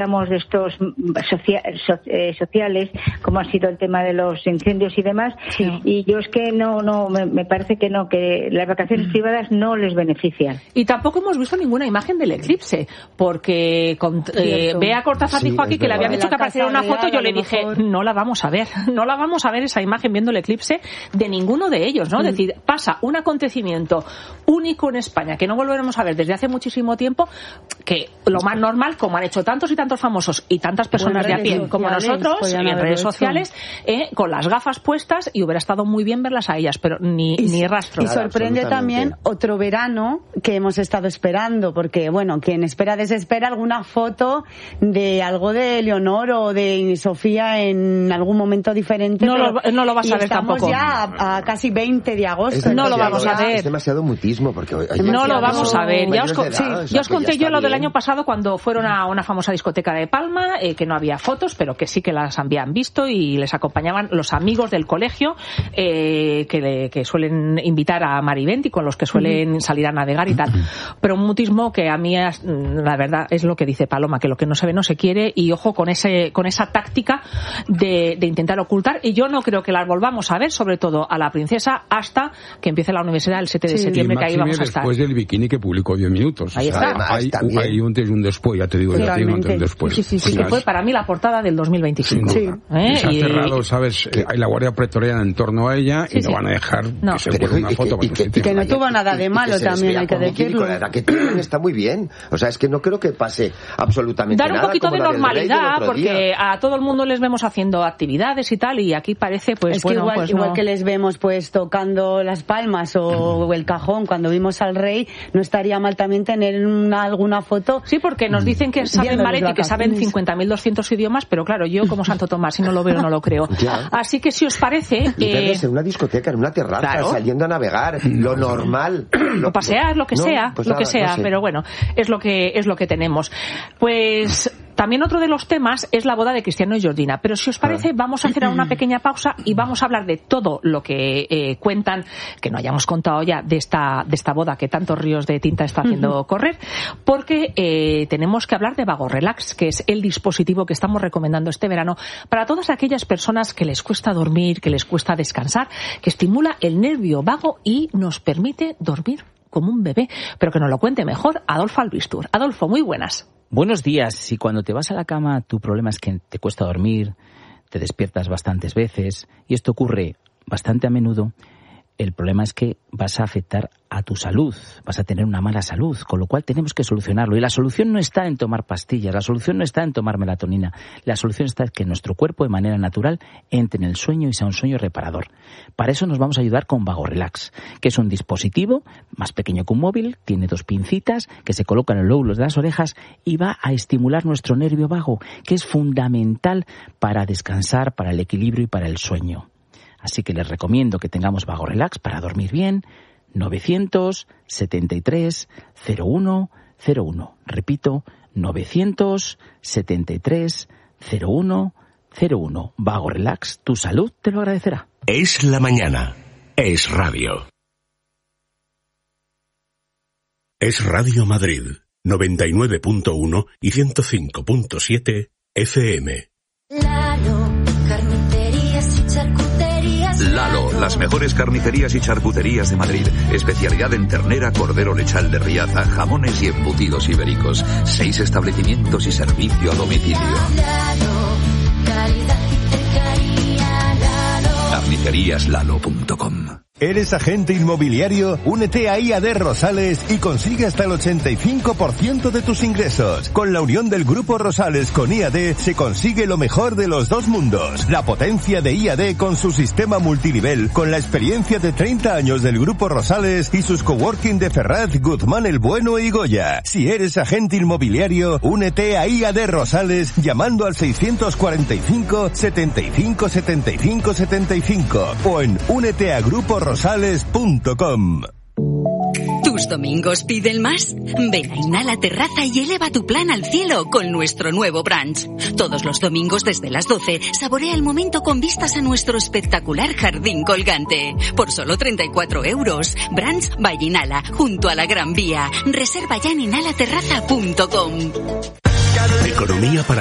de estos sociales, como ha sido el tema de los incendios y demás, y yo es que me parece que las vacaciones privadas no les benefician. Y tampoco hemos visto ninguna imagen del eclipse, porque Bea Cortázar dijo aquí que le habían dicho que apareciera una foto, yo le dije, no la vamos a ver esa imagen viendo el eclipse de ninguno de ellos, ¿no? Es decir, pasa un acontecimiento único en España que no volveremos a ver desde hace muchísimo tiempo, que lo más normal, como han hecho tantos y tantos famosos y tantas personas de a pie como nosotros, y en redes sociales, con las gafas puestas, y hubiera estado muy bien verlas a ellas, pero ni rastro. Y sorprende también otro verano que hemos estado esperando, porque bueno, quien espera desespera, alguna foto de algo de Leonor o de Sofía en algún momento diferente. No lo vas a ver tampoco. Estamos ya a casi 20 de agosto. No lo vamos a ver. Es demasiado mutismo. Porque no lo vamos a ver. Ya os conté yo lo del año pasado cuando fueron a una famosa discoteca de Palma, que no había fotos, pero que sí que las habían visto y les acompañaban los amigos del colegio que suelen invitar a Marivent y con los que suelen salir a navegar y tal. Pero un mutismo que a mí, la verdad, es lo que dice Paloma, que lo que no se ve no se quiere, y ojo con esa táctica de intentar ocultar, y yo no creo que las volvamos a ver, sobre todo a la princesa, hasta que empiece la universidad el 7 de septiembre, que ahí vamos a estar. Después del bikini que publicó 10 minutos. Ahí está. Hay un antes y un después, ya te digo, hay un antes y un después. Sí, que fue para mí la portada del 2025. Se ha cerrado, ¿sabes? Hay la Guardia Pretoriana en torno a ella y no van a dejar que se ponga una foto. Que no tuvo nada de malo también, hay que decirlo. La edad que tienen está muy bien. O sea, es que no creo que pase absolutamente nada. Dar un poquito de normalidad, porque a todo el mundo les vemos haciendo actividades y tal, y aquí parece, pues es que bueno, igual que les vemos pues tocando las palmas o el cajón cuando vimos al rey, no estaría mal también tener alguna foto. Sí, porque nos dicen que saben ballet y que saben 50.200 idiomas, pero claro, yo como Santo Tomás, si no lo veo, no lo creo. Así que si os parece... en una discoteca, en una terraza, saliendo a navegar, lo normal. O pasear, lo que sea, pero bueno, es lo que tenemos. Pues... También otro de los temas es la boda de Cristiano y Georgina, pero si os parece vamos a hacer una pequeña pausa y vamos a hablar de todo lo que cuentan, que no hayamos contado ya de esta boda que tantos ríos de tinta está haciendo correr, porque tenemos que hablar de Vago Relax, que es el dispositivo que estamos recomendando este verano para todas aquellas personas que les cuesta dormir, que les cuesta descansar, que estimula el nervio vago y nos permite dormir como un bebé, pero que nos lo cuente mejor Adolfo Albistur. Adolfo, muy buenas. Buenos días. Si cuando te vas a la cama tu problema es que te cuesta dormir, te despiertas bastantes veces, y esto ocurre bastante a menudo, el problema es que vas a afectar a tu salud, vas a tener una mala salud, con lo cual tenemos que solucionarlo. Y la solución no está en tomar pastillas, la solución no está en tomar melatonina, la solución está en que nuestro cuerpo de manera natural entre en el sueño y sea un sueño reparador. Para eso nos vamos a ayudar con Vago Relax, que es un dispositivo más pequeño que un móvil, tiene 2 pincitas que se colocan en los lóbulos de las orejas y va a estimular nuestro nervio vago, que es fundamental para descansar, para el equilibrio y para el sueño. Así que les recomiendo que tengamos Vago Relax para dormir bien. 973 01 01. Repito, 973 01 01. Vago Relax, tu salud te lo agradecerá. Es la mañana. Es radio. Es Radio Madrid. 99.1 y 105.7 FM. Lalo, las mejores carnicerías y charcuterías de Madrid. Especialidad en ternera, cordero lechal de Riaza, jamones y embutidos ibéricos. 6 establecimientos y servicio a domicilio. Carniceríaslalo.com. ¿Eres agente inmobiliario? Únete a IAD Rosales y consigue hasta el 85% de tus ingresos. Con la unión del Grupo Rosales con IAD se consigue lo mejor de los dos mundos. La potencia de IAD con su sistema multinivel, con la experiencia de 30 años del Grupo Rosales y sus coworking de Ferraz, Guzmán el Bueno y Goya. Si eres agente inmobiliario, únete a IAD Rosales llamando al 645 75 75 75 o en úneteaGrupoRosales.com. ¿Tus domingos piden más? Ven a Inhala Terraza y eleva tu plan al cielo con nuestro nuevo brunch. Todos los domingos desde las 12, saborea el momento con vistas a nuestro espectacular jardín colgante. Por solo 34 €. Brunch by Inhala, junto a la Gran Vía. Reserva ya en inhalaterraza.com. Economía para